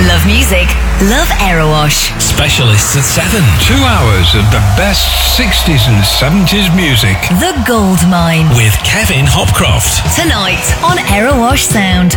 Love music, love Aerowash. Specialists at 7. 2 hours of the best 60s and 70s music. The Gold Mine. With Kevin Hopcroft. Tonight on Aerowash Sound.